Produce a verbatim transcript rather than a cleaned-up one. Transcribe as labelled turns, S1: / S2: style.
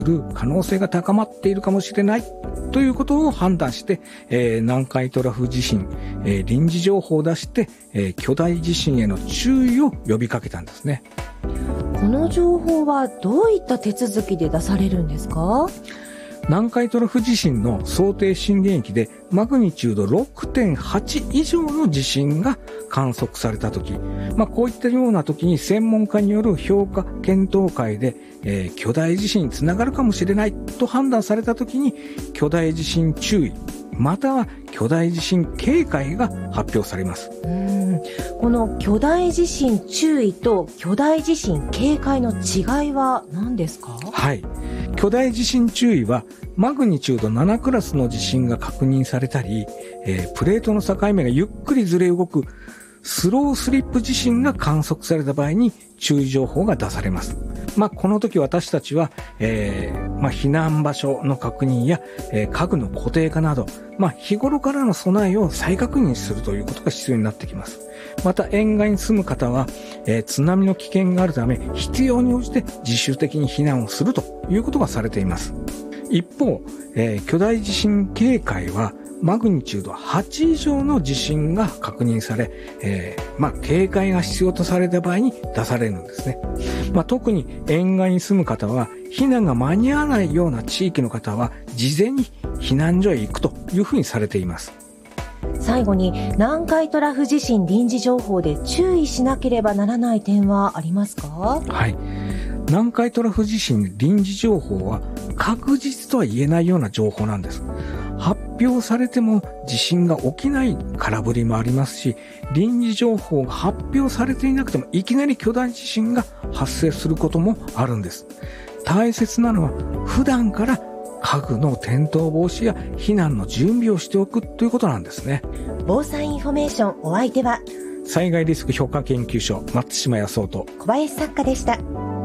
S1: る可能性が高まっているかもしれないということを判断して、えー、南海トラフ地震、えー、臨時情報を出して、えー、巨大地震への注意を呼びかけたんですね。
S2: この情報はどういった手続きで出されるんですか？
S1: 南海トラフ地震の想定震源域でマグニチュード ろくてんはち 以上の地震が観測されたとき、まあ、こういったようなときに専門家による評価検討会で、えー、巨大地震につながるかもしれないと判断されたときに巨大地震注意または巨大地震警戒が発表されます。
S2: うーん、この巨大地震注意と巨大地震警戒の違いは何ですか？
S1: はい。巨大地震注意はマグニチュードななクラスの地震が確認されたり、えー、プレートの境目がゆっくりずれ動くスロースリップ地震が観測された場合に注意情報が出されます。まあ、この時私たちは、えー、まあ、避難場所の確認や、えー、家具の固定化など、まあ、日頃からの備えを再確認するということが必要になってきます。また、沿岸に住む方は、えー、津波の危険があるため、必要に応じて自主的に避難をするということがされています。一方、えー、巨大地震警戒は、マグニチュードはち以上の地震が確認され、えー、まあ、警戒が必要とされた場合に出されるんですね。まあ、特に沿岸に住む方は、避難が間に合わないような地域の方は、事前に避難所へ行くというふうにされています。
S2: 最後に、南海トラフ地震臨時情報で注意しなければならない点はありますか？
S1: はい。南海トラフ地震臨時情報は、確実とは言えないような情報なんです。発表されても地震が起きない空振りもありますし、臨時情報が発表されていなくてもいきなり巨大地震が発生することもあるんです。大切なのは普段から家具の転倒防止や避難の準備をしておくということなんですね。
S2: 防災インフォメーション、お相手は
S1: 災害リスク評価研究所松島康夫と
S2: 小林作家でした。